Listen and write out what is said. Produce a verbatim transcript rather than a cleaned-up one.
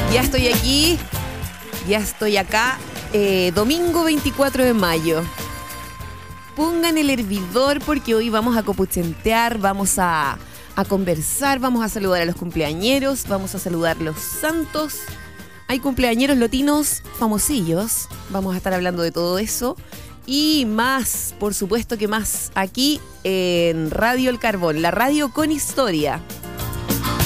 Ya estoy aquí, ya estoy acá, eh, domingo veinticuatro de mayo. Pongan el hervidor porque hoy vamos a copuchentear, vamos a, a conversar, vamos a saludar a los cumpleañeros, vamos a saludar a los santos. Hay cumpleañeros lotinos famosillos, vamos a estar hablando de todo eso. Y más, por supuesto que más, aquí en Radio El Carbón, la radio con historia.